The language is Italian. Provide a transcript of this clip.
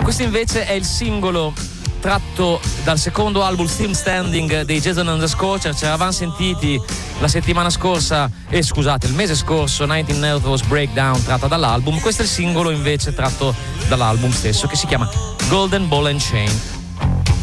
Questo invece è il singolo tratto dal secondo album Still Standing dei Jason and the Scorcher. Ci eravamo sentiti la settimana scorsa, il mese scorso, 19 Nervous Breakdown, tratta dall'album. Questo è il singolo invece tratto dall'album stesso, che si chiama Golden Ball and Chain.